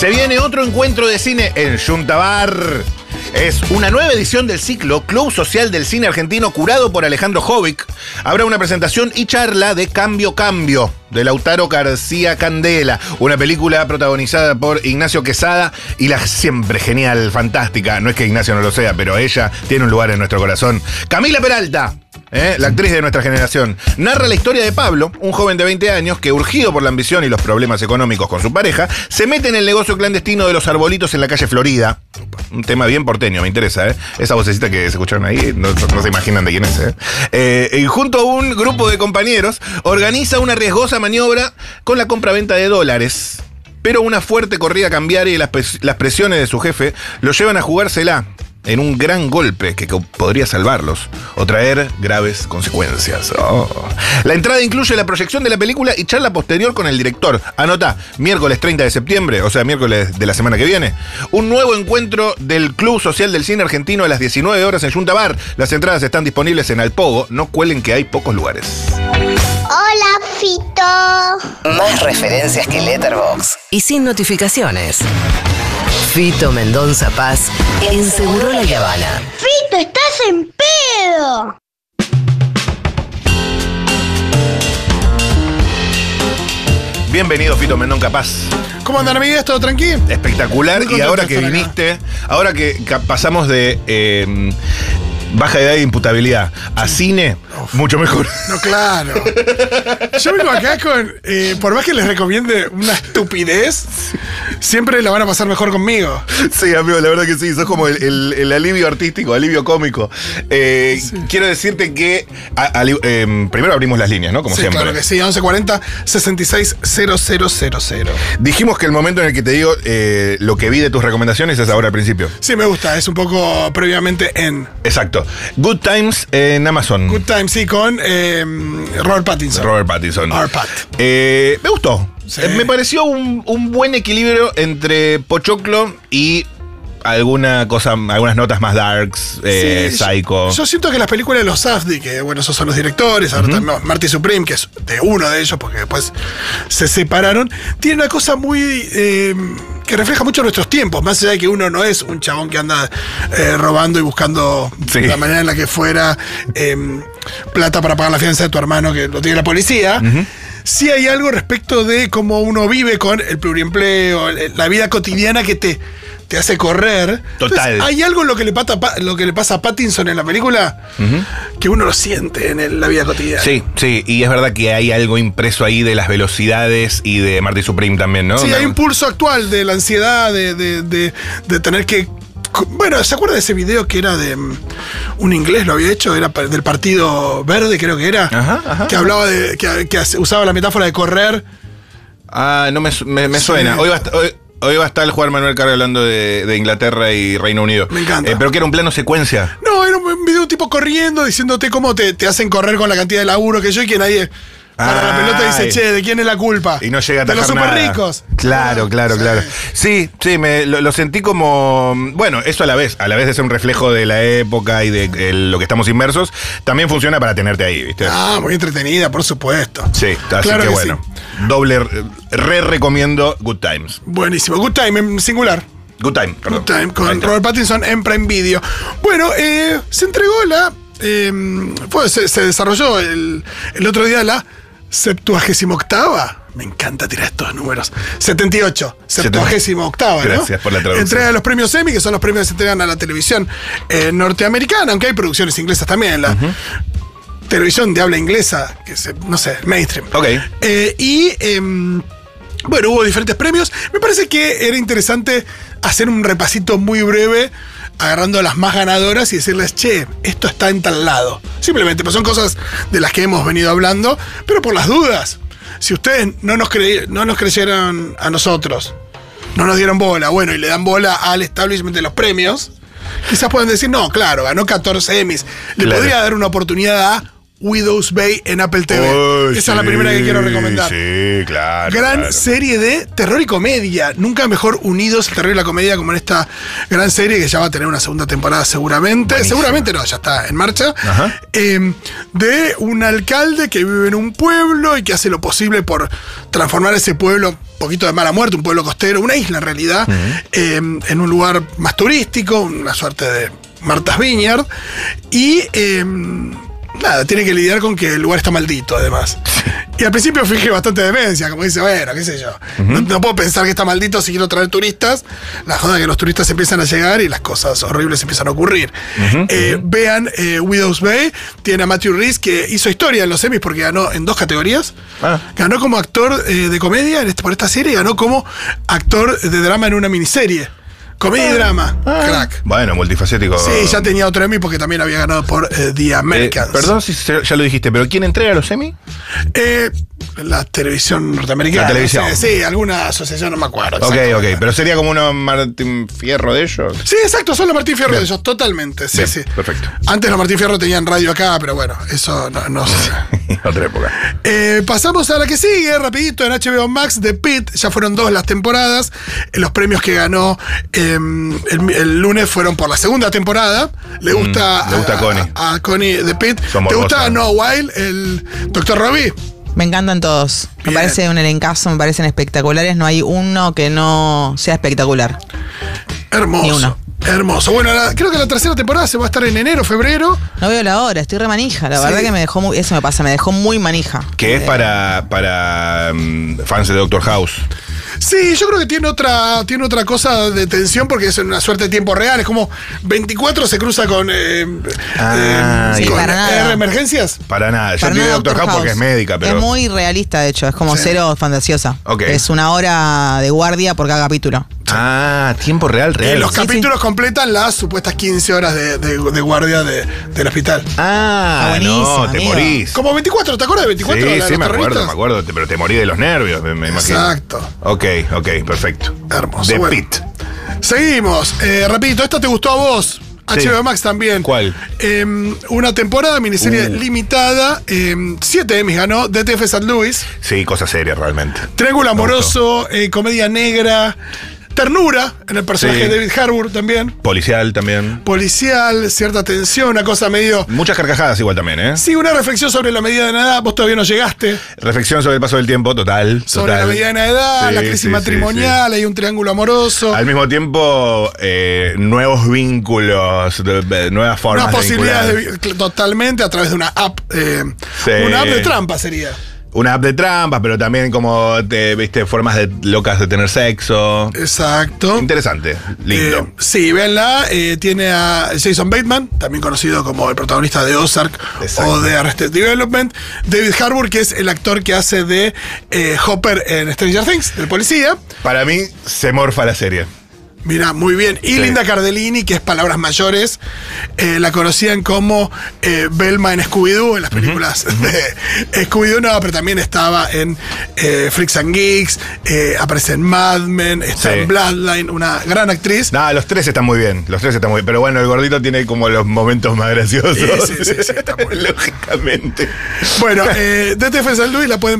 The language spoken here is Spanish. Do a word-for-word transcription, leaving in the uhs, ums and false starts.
Se viene otro encuentro de cine en Yuntabar. Es una nueva edición del ciclo Club Social del Cine Argentino curado por Alejandro Jovic. Habrá una presentación y charla de Cambio Cambio, de Lautaro García Candela, una película protagonizada por Ignacio Quesada y la siempre genial, fantástica, no es que Ignacio no lo sea, pero ella tiene un lugar en nuestro corazón, Camila Peralta. ¿Eh? La actriz de nuestra generación narra la historia de Pablo, un joven de veinte años que, urgido por la ambición y los problemas económicos con su pareja, se mete en el negocio clandestino de los arbolitos en la calle Florida. Un tema bien porteño, me interesa, ¿eh? Esa vocecita que se escucharon ahí, no, no se imaginan de quién es, ¿eh? Eh, y junto a un grupo de compañeros, organiza una riesgosa maniobra con la compra-venta de dólares. Pero una fuerte corrida cambiaria y las, las presiones de su jefe lo llevan a jugársela en un gran golpe que podría salvarlos o traer graves consecuencias. Oh. La entrada incluye la proyección de la película y charla posterior con el director. Anota, miércoles treinta de septiembre, o sea, miércoles de la semana que viene, un nuevo encuentro del Club Social del Cine Argentino a las diecinueve horas en Yuntabar. Las entradas están disponibles en Alpogo. No cuelen que hay pocos lugares. Hola, Fito. Más referencias que Letterboxd y sin notificaciones. Fito Mendonza Paz en Segurola y Habana. Fito, estás en pedo. Bienvenido, Fito Mendonza Paz. ¿Cómo andan, amigues? ¿Todo tranquilo? Espectacular. Y ahora que viniste, ahora que pasamos de eh, baja edad de imputabilidad a cine, Uf. mucho mejor. No, claro. Yo vengo acá con, eh, por más que les recomiende una estupidez, siempre la van a pasar mejor conmigo. Sí, amigo, la verdad que sí, sos como el, el, el alivio artístico, alivio cómico. Eh, sí. Quiero decirte que a, a, eh, primero abrimos las líneas, ¿no? Como sí, siempre. Claro que sí, once cuarenta, sesenta y seis, cero cero cero cero. Dijimos que el momento en el que te digo eh, lo que vi de tus recomendaciones es ahora al principio. Sí, me gusta, es un poco previamente en. Exacto. Good Times en Amazon. Good Times, sí, con eh, Robert Pattinson. Robert Pattinson. Robert Pat. Eh, me gustó. Sí. Eh, me pareció un, un buen equilibrio entre pochoclo y alguna cosa, algunas notas más darks, eh, sí, psycho. Yo, yo siento que las películas de los Safdie, que bueno, esos son los directores, ahora uh-huh. también Marty Supreme, que es de uno de ellos, porque después se separaron, tiene una cosa muy eh, que refleja mucho nuestros tiempos, más allá de que uno no es un chabón que anda eh, robando y buscando sí. la manera en la que fuera eh, plata para pagar la fianza de tu hermano que lo tiene la policía. Uh-huh. Sí hay algo respecto de cómo uno vive con el pluriempleo, la vida cotidiana que te, te hace correr. Total. Entonces, hay algo en lo que le pasa, lo que le pasa a Pattinson en la película uh-huh. que uno lo siente en el, la vida cotidiana. Sí, sí, y es verdad que hay algo impreso ahí de las velocidades y de Marty Supreme también, ¿no? Sí, no. hay un pulso actual de la ansiedad, de, de, de, de tener que... Bueno, ¿se acuerda de ese video que era de un inglés, lo había hecho? Era del Partido Verde, creo que era. Ajá, ajá. Que hablaba de. Que, que usaba la metáfora de correr. Ah, no me, me, me suena. Sí. Hoy va a estar. Hoy... Hoy va a estar el Juan Manuel Carga hablando de, de Inglaterra y Reino Unido. Me encanta. Eh, pero que era un plano secuencia. No, era un video tipo corriendo, diciéndote cómo te, te hacen correr con la cantidad de laburo que yo y que nadie... Para la pelota dice, che, ¿de quién es la culpa? Y no llega a de los super nada. ricos. Claro, claro, sí. claro. Sí, sí, me, lo, lo sentí como... Bueno, eso a la vez, a la vez de ser un reflejo de la época y de el, lo que estamos inmersos, también funciona para tenerte ahí, ¿viste? Ah, muy entretenida, por supuesto. Sí, así claro que, que bueno. Sí. Doble, re recomiendo Good Times. Buenísimo, Good Time en singular. Good Time, perdón. Good Time, con Robert Pattinson en Prime Video. Bueno, eh, se entregó la... Eh, pues se, se desarrolló el, el otro día la... septuagésima octava. Me encanta tirar estos números. setenta y ocho. septuagésima octava, ¿no? Gracias por la traducción. Entrega de los premios Emmy, que son los premios que se entregan a la televisión eh, norteamericana, aunque hay producciones inglesas también. La uh-huh. televisión de habla inglesa, que se, no sé, mainstream. Ok. Eh, y, eh, bueno, hubo diferentes premios. Me parece que era interesante hacer un repasito muy breve agarrando las más ganadoras y decirles, che, esto está en tal lado. Simplemente, pues son cosas de las que hemos venido hablando, pero por las dudas. Si ustedes no nos, cre- no nos creyeron a nosotros, no nos dieron bola, bueno, y le dan bola al establishment de los premios, quizás pueden decir, no, claro, ganó catorce Emmys. Le claro. podría dar una oportunidad a Widow's Bay en Apple T V. Oh, Esa sí, es la primera que quiero recomendar. Sí, claro. Gran claro. serie de terror y comedia. Nunca mejor unidos el terror y la comedia como en esta gran serie que ya va a tener una segunda temporada seguramente. Buenísima. Seguramente no, ya está en marcha. Ajá. Eh, de un alcalde que vive en un pueblo y que hace lo posible por transformar ese pueblo un poquito de mala muerte, un pueblo costero, una isla en realidad, uh-huh. eh, en un lugar más turístico, una suerte de Martha's Vineyard. Y... Eh, nada, tiene que lidiar con que el lugar está maldito, además. Y al principio finge bastante demencia, como dice, bueno, qué sé yo. Uh-huh. no, no puedo pensar que está maldito si quiero traer turistas. La joda es que los turistas empiezan a llegar y las cosas horribles empiezan a ocurrir. Uh-huh, eh, uh-huh. Vean eh, Widow's Bay, tiene a Matthew Rhys, que hizo historia en los Emmys porque ganó en dos categorías. Ah. Ganó como actor eh, de comedia en este, por esta serie y ganó como actor de drama en una miniserie. Comedia ah, y drama, ah, crack. Bueno, multifacético. Sí, ya tenía otro Emmy porque también había ganado por eh, The Americans. Eh, perdón si ya lo dijiste, pero ¿quién entrega los Emmy? Eh, la televisión norteamericana. La televisión. Sí, sí, alguna asociación, no me acuerdo. Ok, ok, pero sería como una Martín Fierro de ellos. Sí, exacto, son los Martín Fierro Bien. de ellos, totalmente. Sí, Bien, sí. Perfecto. Antes los Martín Fierro tenían radio acá, pero bueno, eso no, no sé. Otra época. Eh, pasamos a la que sigue, rapidito, en H B O Max, The Pitt. Ya fueron dos las temporadas. Los premios que ganó eh, el, el lunes fueron por la segunda temporada. Le gusta, mm, le gusta a, a Connie. A, a Connie The Pitt. Somos ¿Te gusta vos, Noah Wild, el doctor Robbie? Me encantan todos. Bien. Me parece un elencazo, me parecen espectaculares. No hay uno que no sea espectacular. Hermoso. Ni uno. Hermoso. Bueno, la, creo que la tercera temporada se va a estar en enero, febrero. No veo la hora, estoy re manija. La sí. verdad que me dejó muy, eso me pasa, me dejó muy manija. Que eh, es para, para um, fans de Doctor House. Sí, yo creo que tiene otra, tiene otra cosa de tensión porque es una suerte de tiempo real. Es como veinticuatro se cruza con, eh, ah, eh, sí, con para nada. R emergencias. Para nada. Yo para entiendo nada Doctor House porque es médica, pero. Es muy realista, de hecho. Es como Sí. cero fantasiosa. Okay. Es una hora de guardia por cada capítulo. Ah, tiempo real, real. Eh, los Sí, capítulos sí. completan las supuestas quince horas de, de, de guardia de, del hospital. Ah, Está buenísimo, no, te amigo. morís. Como veinticuatro, ¿te acuerdas de veinticuatro? Sí, la de sí, los me acuerdo, terroristas? me acuerdo, pero te morí de los nervios, me, me imagino. Exacto. Ok, ok, perfecto. Hermoso. The Bueno. Pitt. Seguimos. Eh, rapidito, esta te gustó a vos. Sí. H B O Max también. ¿Cuál? Eh, una temporada, miniserie Uh. limitada. Eh, siete Emmys ganó. D T F Saint Louis. Sí, cosa seria realmente. Triángulo Me amoroso, eh, comedia negra. Ternura en el personaje Sí. de David Harbour también. Policial también. Policial, cierta tensión, una cosa medio. Muchas carcajadas igual también, ¿eh? Sí, una reflexión sobre la medida de edad. Vos todavía no llegaste. Reflexión sobre el paso del tiempo, total. Sobre total. la mediana de edad, Sí, la crisis sí, matrimonial, sí, hay un triángulo amoroso. sí. Al mismo tiempo, eh, nuevos vínculos, de- de- nuevas formas Unas de posibilidades vincular. de, totalmente a través de una app. eh, Sí. Una app de trampa sería. Una app de trampas, pero también como, te, viste, formas de, locas de tener sexo. Exacto. Interesante, lindo. Eh, sí, véanla. Eh, tiene a Jason Bateman, también conocido como el protagonista de Ozark Exacto. o de Arrested Development. David Harbour, que es el actor que hace de eh, Hopper en Stranger Things, el policía. Para mí, se morfa la serie. Mira, muy bien. Y Sí. Linda Cardellini, que es Palabras Mayores, eh, la conocían como eh, Velma en Scooby-Doo, en las películas de Scooby-Doo, no, pero también estaba en eh, Freaks and Geeks, eh, aparece en Mad Men, está Sí. en Bloodline, una gran actriz. No, los tres están muy bien, los tres están muy bien. Pero bueno, el gordito tiene como los momentos más graciosos. Sí, sí, sí, sí, está muy bien. Lógicamente. Bueno, eh, D T F Saint Louis la pueden